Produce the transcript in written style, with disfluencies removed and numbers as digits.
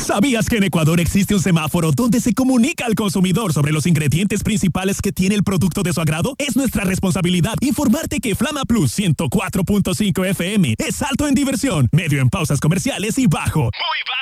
¿Sabías que en Ecuador existe un semáforo donde se comunica al consumidor sobre los ingredientes principales que tiene el producto de su agrado? Es nuestra responsabilidad informarte que Flama Plus 104.5 FM es alto en diversión, medio en pausas comerciales y bajo. Muy bajo